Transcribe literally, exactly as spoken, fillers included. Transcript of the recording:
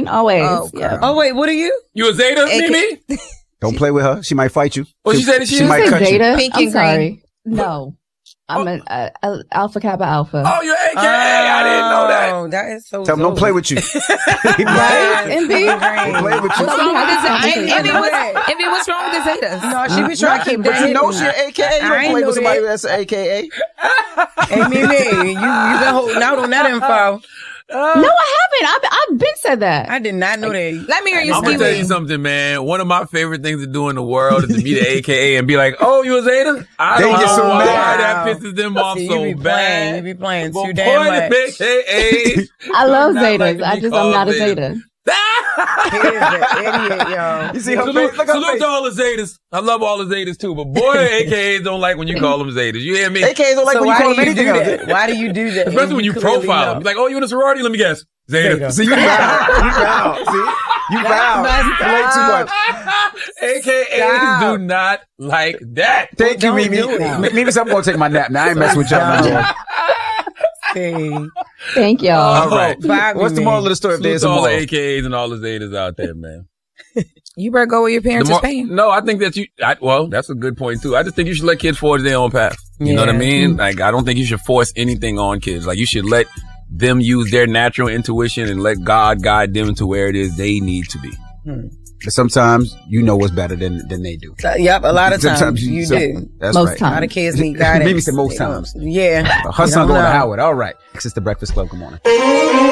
always. Oh, yeah. oh wait, what are you? You a Zeta, Mimi? Don't play with her. She might fight you. What she said? She, she might cut Zeta? you. Pink I'm and sorry. green. No. I'm an uh, uh, Alpha Kappa Alpha. Oh, you're A K A. I didn't know that. Oh, that is so. Tell them don't play with you. Right? Envy? Don't play with you. What's wrong with the I Zetas? ain't Envy, know what's, that. Envy, what's wrong with the Zetas? No, she be trying to keep But that. you know hidden. she an A K A. You I don't ain't play know with somebody that. that's an A K A. Hey, Mimi, you you been holding out on that info. No, I haven't. I've, I've been said that. I did not know that. Let me hear you, I'm gonna tell you Stevie. something, man. One of my favorite things to do in the world is to be the A K A and be like, "Oh, you a Zeta?" I They don't get know so why mad. that pisses them off See, so you be bad. playing, you be playing But too damn boy, much. the A K A. I love do not like Zetas. to I be just, I'm called not a Zetas. Zeta. He is an idiot, yo. You see her Salute, face? Look at her salute face. to all the Zetas. I love all the Zetas too, but boy, A K As don't like when you call them Zetas. You hear me? A K As don't like So when you why call do them you do anything else. that? Why do you do that? Especially when you clearly profile know. them. Like, oh, you in a sorority? Let me guess. Zeta. Zeta. See, you foul. You foul. See? You foul. You play too much. A K As Stop. do not like that. Thank you, Don't Mimi. do it. M- Mimi said I'm going to take my nap now. I ain't messing with y'all no more. See. Thank y'all. All right. Bye, What's the Mimi. moral of the story if Salute there's to a all the moral? A K As and all the Zetas out there, man. You better go where your The parents more- is paying. no, I think that you, I, well, that's a good point too. I just think you should let kids forge their own path. You know what I Yeah. mean? Like, I don't think you should force anything on kids. Like, you should let them use their natural intuition and let God guide them to where it is they need to be. But sometimes you know what's better than than they do. Uh, Yep, a lot of times Sometimes you so- do. That's Most right. A lot times. of kids need guidance. Mimi said most times. Yeah. Her You son don't going to know. Howard. All right. This is the Breakfast Club. Good morning.